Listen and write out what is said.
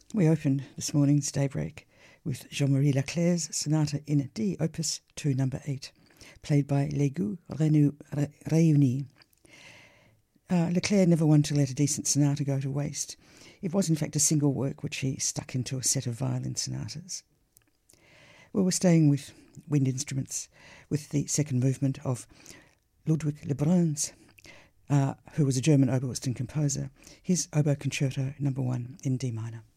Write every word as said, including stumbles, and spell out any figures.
We opened this morning's daybreak with Jean-Marie Leclerc's Sonata in D, Opus two, number eight, played by Les Goûts Réunis. Uh, Leclerc never wanted to let a decent sonata go to waste. It was in fact a single work which he stuck into a set of violin sonatas. Well, we're staying with wind instruments, with the second movement of Ludwig Lebrun's, uh, who was a German oboist and composer, his Oboe Concerto number one in D minor.